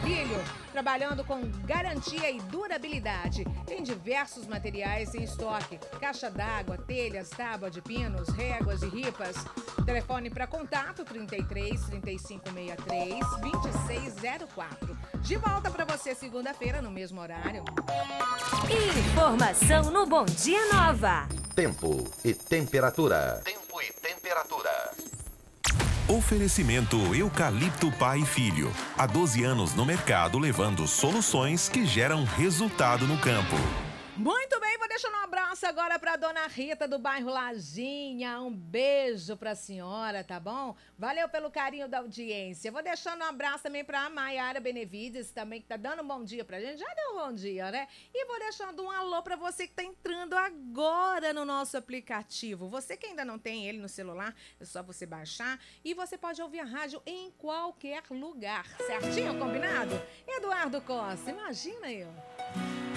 Filho, trabalhando com garantia e durabilidade. Tem diversos materiais em estoque: caixa d'água, telhas, tábua de pinos, réguas e ripas. Telefone para contato 33 3563 2604. De volta para você segunda-feira no mesmo horário. Informação no Bom Dia Nova. Tempo e temperatura. Tempo e temperatura. Oferecimento Eucalipto Pai e Filho. Há 12 anos no mercado, levando soluções que geram resultado no campo. Muito bem, vou deixar um abraço agora para dona Rita do bairro Lajinha. Um beijo para a senhora, tá bom? Valeu pelo carinho da audiência. Vou deixando um abraço também para a Maiara Benevides, também que tá dando um bom dia pra gente. Já deu um bom dia, né? E vou deixando um alô para você que tá entrando agora no nosso aplicativo. Você que ainda não tem ele no celular, é só você baixar e você pode ouvir a rádio em qualquer lugar. Certinho? Combinado? Eduardo Costa, imagina eu.